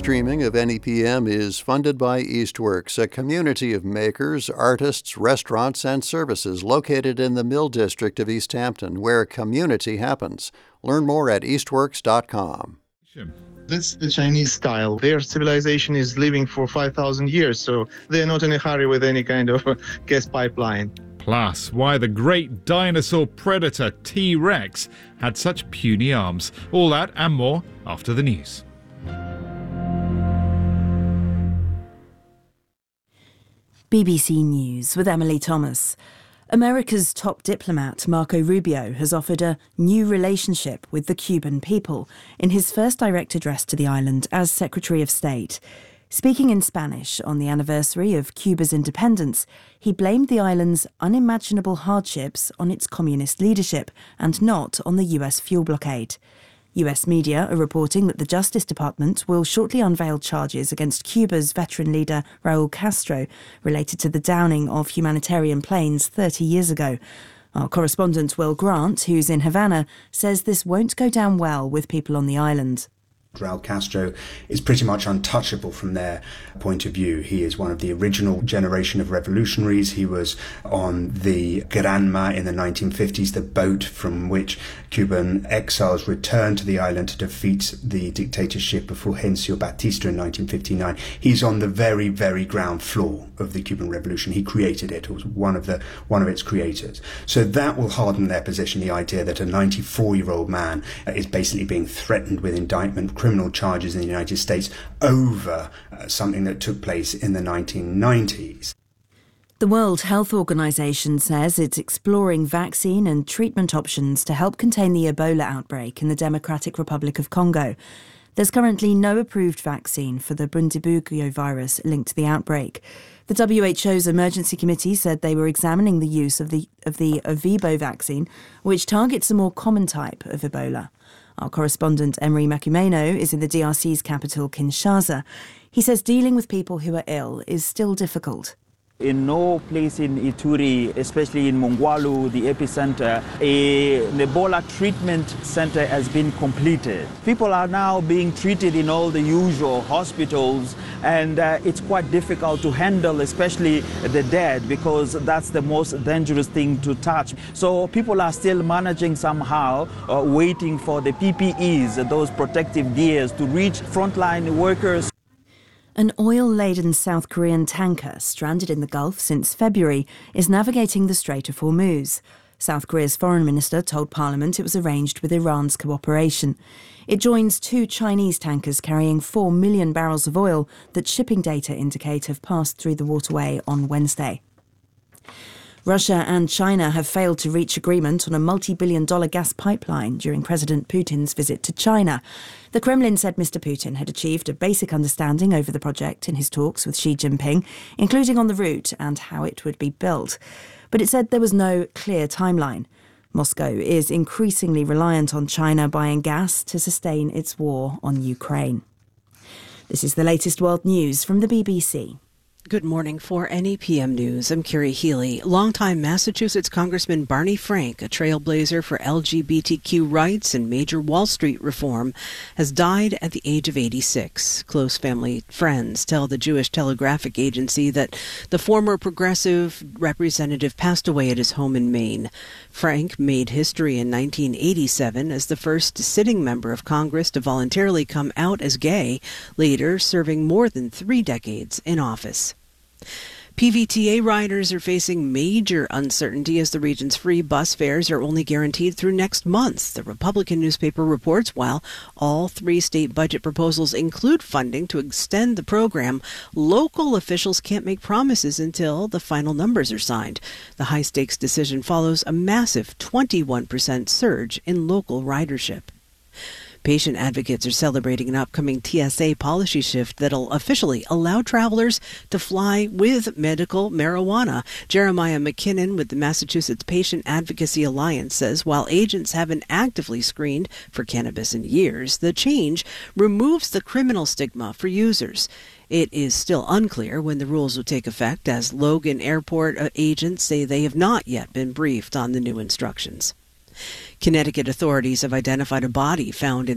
streaming of NEPM is funded by Eastworks, a community of makers, artists, restaurants, and services located in the Mill District of East Hampton, where community happens. Learn more at eastworks.com. That's the Chinese style. Their civilization is living for 5,000 years, so they're not in a hurry with any kind of gas pipeline. Plus, why the great dinosaur predator T-Rex had such puny arms. All that and more after the news. BBC News with Emily Thomas. America's top diplomat, Marco Rubio, has offered a new relationship with the Cuban people in his first direct address to the island as Secretary of State. Speaking in Spanish on the anniversary of Cuba's independence, he blamed the island's unimaginable hardships on its communist leadership and not on the US fuel blockade. US media are reporting that the Justice Department will shortly unveil charges against Cuba's veteran leader Raul Castro related to the downing of humanitarian planes 30 years ago. Our correspondent Will Grant, who's in Havana, says this won't go down well with people on the island. Raul Castro is pretty much untouchable from their point of view. He is one of the original generation of revolutionaries. He was on the Granma in the 1950s, the boat from which Cuban exiles returned to the island to defeat the dictatorship of Fulgencio Batista in 1959. He's on the very, very ground floor of the Cuban Revolution. He created it. He was one of its creators. So that will harden their position, the idea that a 94-year-old man is basically being threatened with indictment, criminal charges in the United States over something that took place in the 1990s. The World Health Organization says it's exploring vaccine and treatment options to help contain the Ebola outbreak in the Democratic Republic of Congo. There's currently no approved vaccine for the Bundibugyo virus linked to the outbreak. The WHO's emergency committee said they were examining the use of the Ervebo vaccine, which targets a more common type of Ebola. Our correspondent Emery Makumeno is in the DRC's capital, Kinshasa. He says dealing with people who are ill is still difficult. In no place in Ituri, especially in Mongwalu, the epicenter, an Ebola treatment center has been completed. People are now being treated in all the usual hospitals, and it's quite difficult to handle, especially the dead, because that's the most dangerous thing to touch. So people are still managing somehow, waiting for the PPEs, those protective gears, to reach frontline workers. An oil-laden South Korean tanker stranded in the Gulf since February is navigating the Strait of Hormuz. South Korea's foreign minister told Parliament it was arranged with Iran's cooperation. It joins two Chinese tankers carrying 4 million barrels of oil that shipping data indicate have passed through the waterway on Wednesday. Russia and China have failed to reach agreement on a multi-billion-dollar gas pipeline during President Putin's visit to China. The Kremlin said Mr. Putin had achieved a basic understanding over the project in his talks with Xi Jinping, including on the route and how it would be built. But it said there was no clear timeline. Moscow is increasingly reliant on China buying gas to sustain its war on Ukraine. This is the latest world news from the BBC. Good morning. For NEPM News, I'm Carrie Healy. Longtime Massachusetts Congressman Barney Frank, a trailblazer for LGBTQ rights and major Wall Street reform, has died at the age of 86. Close family friends tell the Jewish Telegraphic Agency that the former progressive representative passed away at his home in Maine. Frank made history in 1987 as the first sitting member of Congress to voluntarily come out as gay, later serving more than 3 decades in office. PVTA riders are facing major uncertainty as the region's free bus fares are only guaranteed through next month. The Republican newspaper reports while all 3 state budget proposals include funding to extend the program, local officials can't make promises until the final numbers are signed. The high-stakes decision follows a massive 21% surge in local ridership. Patient advocates are celebrating an upcoming TSA policy shift that'll officially allow travelers to fly with medical marijuana. Jeremiah McKinnon with the Massachusetts Patient Advocacy Alliance says while agents haven't actively screened for cannabis in years, the change removes the criminal stigma for users. It is still unclear when the rules will take effect, as Logan Airport agents say they have not yet been briefed on the new instructions. Connecticut authorities have identified a body found in